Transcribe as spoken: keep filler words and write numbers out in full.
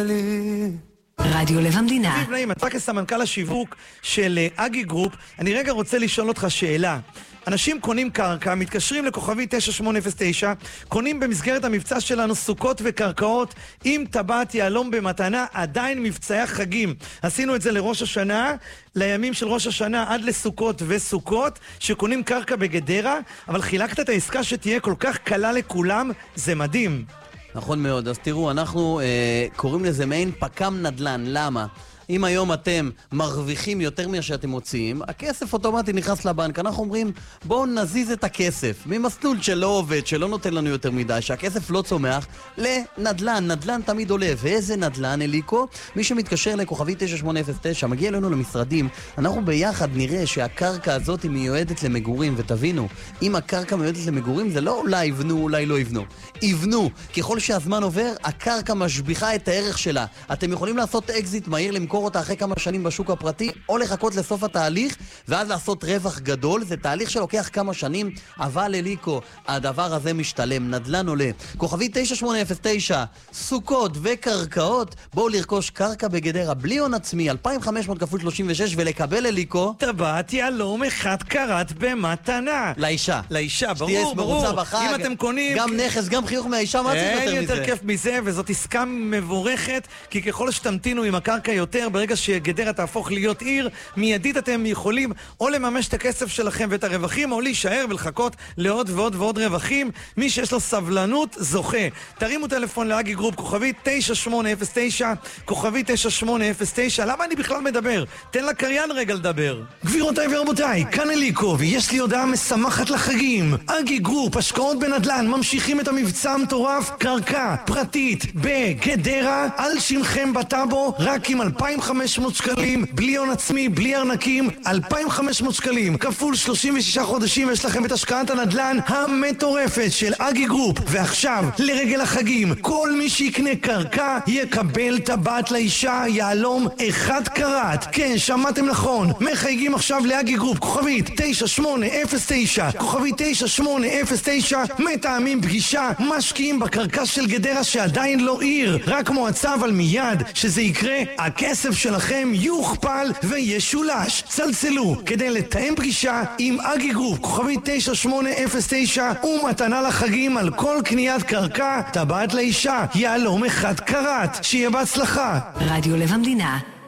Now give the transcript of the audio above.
רדיו לב המדינה. זיו נעים, אתה כסמנכ"ל השיווק של אגי גרופ, אני רגע רוצה לשאול אותך שאלה. אנשים קונים קרקע, מתקשרים לכוכבי תשע שמונה אפס תשע, קונים במסגרת המבצע שלנו סוכות וקרקעות עם טבעת יהלום במתנה, עדיין מבצעי חגים. עשינו את זה לראש השנה, לימים של ראש השנה עד לסוכות וסוכות, שקונים קרקע בגדרה, אבל חילקת את העסקה שתהיה כל כך קלה לכולם, זה מדהים. נכון מאוד, אז תראו, אנחנו אה, קוראים לזה מעין פקם נדלן, למה? אם היום אתם מרוויחים יותר ממה שאתם מוציאים, הכסף אוטומטי נכנס לבנק. אנחנו אומרים, בואו נזיז את הכסף ממסלול שלא עובד, שלא נותן לנו יותר מדי, שהכסף לא צומח, לנדלן. נדלן תמיד עולה. ואיזה נדלן, אליקו? מי שמתקשר לכוכבי תשע שמונה אפס תשע, מגיע אלינו למשרדים, אנחנו ביחד נראה שהקרקע הזאת היא מיועדת למגורים, ותבינו, אם הקרקע מיועדת למגורים, זה לא אולי יבנו, אולי לא יבנו. יבנו. ככל שהזמן עובר, הקרקע משביחה את הערך שלה. אתם יכולים לעשות אקזיט מהיר למכור אותה אחרי כמה שנים בשוק הפרטי, או לחכות לסוף התהליך, ואז לעשות רווח גדול. זה תהליך שלוקח כמה שנים, אבל אליקו, הדבר הזה משתלם, נדלן עולה. כוכבי תשע שמונה אפס תשע, סוכות וקרקעות, בואו לרכוש קרקע בגדרה, בלי הון עצמי, אלפיים וחמש מאות כפול שלושים ושש, ולקבל אליקו טבעת יהלום אחד קרת במתנה. לאישה. לאישה, ברור, ברור. בחג, אם אתם קונים... גם נכס, גם חיוך מהאישה, מה צריך יותר מזה? אין יותר כיף מזה, וזאת עסקה מבורכת, כי ככל שתמתינו עם הקרקע יותר, ברגע שגדרה תהפוך להיות עיר, מיידית אתם יכולים או לממש את הכסף שלכם ואת הרווחים, או להישאר ולחכות לעוד ועוד ועוד רווחים. מי שיש לו סבלנות, זוכה. תרימו טלפון לאגי גרופ, כוכבי תשע שמונה אפס תשע, כוכבי תשע שמונה אפס תשע. למה אני בכלל מדבר? תן לקריין רגע לדבר. גבירותיי ורבותיי, כאן אליקו, ויש לי הודעה משמחת לחגים. אגי גרופ, השקעות בנדלן, ממשיכים את המבצע המטורף, קרקע פרטית בגדרה, על שמכם בטאבו, רק עם אלפיים וחמש מאות שקלים, בלי הון עצמי, בלי ארנקים, אלפיים וחמש מאות שקלים, כפול שלושים ושישה חודשים, יש לכם את השקעת הנדלן המטורפת של אגי גרופ. ועכשיו, לרגל החגים, כל מי שיקנה קרקע יקבל טבעת לאישה יהלום אחד קרת. כן, שמעתם נכון, מחייגים עכשיו לאגי גרופ, כוכבית תשע שמונה אפס תשע, כוכבית תשע שמונה אפס תשע, מתאמים פגישה, משקיעים בקרקע של גדרה שעדיין לא עיר, רק מועצה, אבל מיד שזה יקרה, הכסף שלכם יוכפל וישולש. צלצלו כדי לתאם פגישה עם אגי גרופ, כוכבי תשע שמונה אפס תשע, ומתנה לחגים על כל קניית קרקע, טבעת לאישה יהלום אחד קרת. שיהיה בהצלחה. רדיו לב המדינה.